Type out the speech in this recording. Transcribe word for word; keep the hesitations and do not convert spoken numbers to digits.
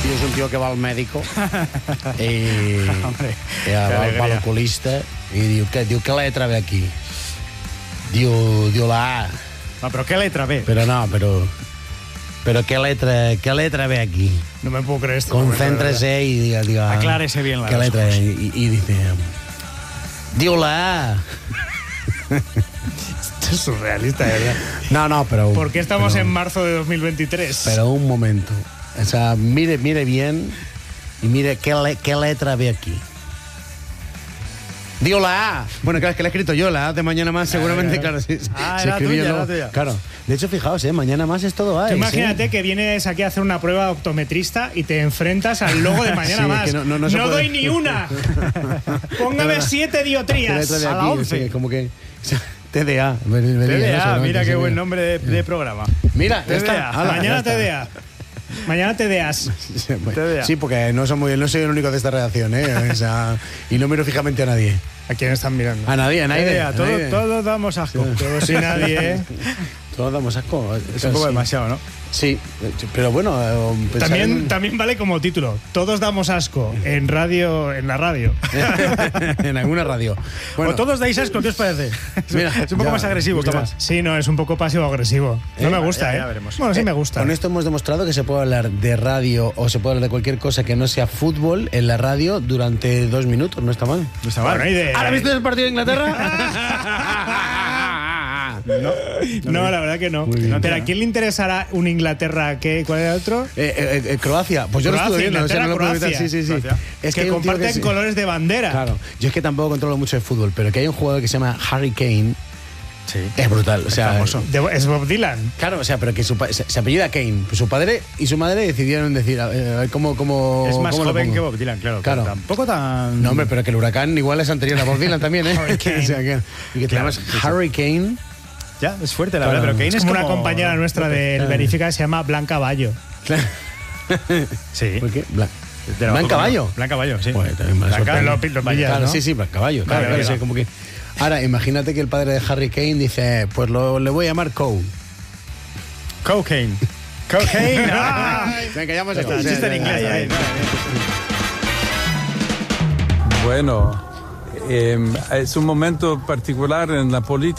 tío és un tio que va al mèdico i, Hombre, i va, va a l'oculista i diu, què? Diu, què letra ve aquí? Diu, diu la A. No, pero ¿qué letra ve? Pero no, pero... Pero ¿qué letra, qué letra ve aquí? No me puedo creer esto. Concéntrese y diga... diga aclárese bien las ¿qué letra? cosas. Y, y dice... Diu la A. Esto es surrealista, de verdad. No, no, pero... ¿Por qué estamos pero, en marzo de dos mil veintitrés? Pero un momento. O sea, mire, mire bien y mire qué, le, qué letra ve aquí. Digo la A. Bueno, claro, es que la he escrito yo, la A de Mañana Más, seguramente, ah, claro. Sí, ah, se era escribió tuya, yo, era tuya. Claro. De hecho, fijaos, ¿eh? Mañana Más es todo A. Tú imagínate ¿eh? que vienes aquí a hacer una prueba optometrista y te enfrentas al logo de Mañana Sí, Más. que no, no, no se no puede. doy ni una. Póngame siete diotrías. ¿Qué letra de A la aquí? once. Sí, como que... T D A. T D A, mira qué buen nombre de, de programa. Mira, T D A. esta, ala, Mañana ya T D A. Mañana te deas. Sí, bueno, sí, porque no, somos, no soy el único de esta redacción, ¿eh? O sea, y no miro fijamente a nadie. ¿A quién están mirando? A nadie, a nadie. A todo, todos damos asco. Sí. Todos y nadie, ¿eh? Todos damos asco. Es un poco sí. demasiado, ¿no? Sí, pero bueno... También, en... también vale como título. Todos damos asco en radio, en la radio. En alguna radio. Bueno, o todos dais asco, ¿qué os parece? Mira, es un poco ya, más agresivo que más. Sí, no, es un poco pasivo-agresivo. No ¿Eh? me gusta, ya, ¿eh? ya veremos. Bueno, sí eh, me gusta. Con esto hemos demostrado que se puede hablar de radio o se puede hablar de cualquier cosa que no sea fútbol en la radio durante dos minutos. No está mal. No está mal. Bueno, de... ¿Ahora viste el partido de Inglaterra? No, no, la verdad que no. Bien, pero ¿a quién le interesará un Inglaterra? ¿Qué? ¿Cuál era el otro? Eh, eh, eh, Croacia. Pues yo Croacia, lo estuve viendo. Inglaterra, o sea, no lo puedo evitar. Sí, sí, sí. Es que, que comparten que sí. colores de bandera. Claro. Yo es que tampoco controlo mucho de fútbol, pero que hay un jugador que se llama Harry Kane. Sí. Es brutal. O sea, es, es Bob Dylan. Claro, o sea, pero que su, se, se apellida Kane. Su padre y su madre decidieron decir, a ver, ¿cómo, cómo es más cómo joven que Bob Dylan, claro. Claro. Tampoco tan... No, hombre, pero que el huracán igual es anterior a Bob Dylan también, ¿eh? Harry Kane. O sea, que, y que te claro, llamas sí, sí. Harry Kane. Ya, es fuerte la claro. verdad, pero Kane es, es como como una compañera nuestra del claro. Verifica que se llama Blanca Bayo. Claro. Sí. ¿Por qué? Blan Blanca Bayo. Blanca Bayo, sí. Pues, Blanca lo, lo pillas, claro, ¿no? Sí, sí, Blanca Bayo. Claro, claro, claro, sí, como que... Ahora, imagínate que el padre de Harry Kane dice, pues lo, le voy a llamar Cole. Cocaine. Cocaine. Ah. Venga, ya hemos hecho. Chiste en inglés. Ahí, ahí. Bueno, eh, es un momento particular en la política.